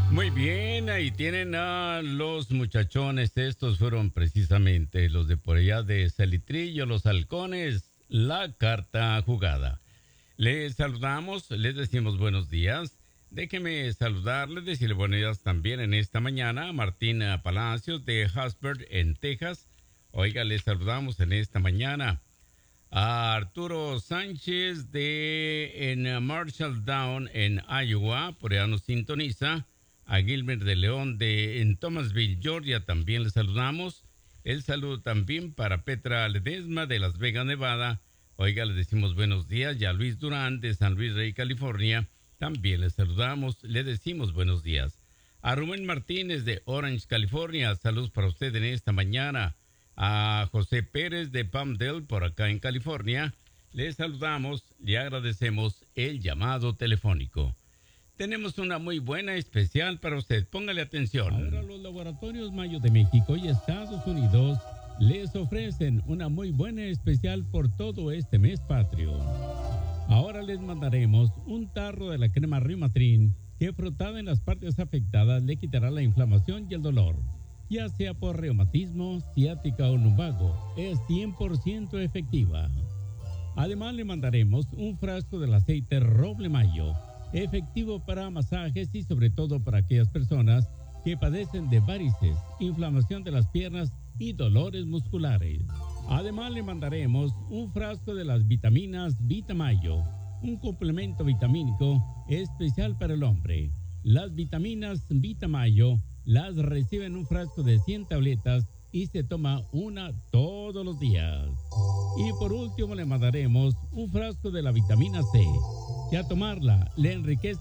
Muy bien, ahí tienen a los muchachones. Estos fueron precisamente los de por allá de Salitrillo, los halcones, la carta jugada. Les saludamos, les decimos buenos días. Déjeme saludarles, decirle buenos días también en esta mañana a Martina Palacios de Hasbert en Texas. Oiga, les saludamos en esta mañana a Arturo Sánchez de en Marshalltown en Iowa, por allá nos sintoniza. A Gilbert de León de en Thomasville, Georgia, también le saludamos. El saludo también para Petra Ledesma de Las Vegas, Nevada. Oiga, le decimos buenos días. Y a Luis Durán de San Luis Rey, California, también le saludamos, le decimos buenos días. A Rubén Martínez de Orange, California, saludos para usted en esta mañana. A José Pérez de Palmdale, por acá en California, le saludamos, le agradecemos el llamado telefónico. Tenemos una muy buena especial para usted. Póngale atención. Ahora los laboratorios Mayo de México y Estados Unidos les ofrecen una muy buena especial por todo este mes patrio. Ahora les mandaremos un tarro de la crema Riumatrin que frotada en las partes afectadas le quitará la inflamación y el dolor, ya sea por reumatismo, ciática o lumbago. Es 100% efectiva. Además le mandaremos un frasco del aceite Roble Mayo, efectivo para masajes y sobre todo para aquellas personas que padecen de varices, inflamación de las piernas y dolores musculares. Además le mandaremos un frasco de las vitaminas Vitamayo, un complemento vitamínico especial para el hombre. Las vitaminas Vitamayo las recibe en un frasco de 100 tabletas y se toma una todos los días. Y por último le mandaremos un frasco de la vitamina C, que a tomarla le enriquece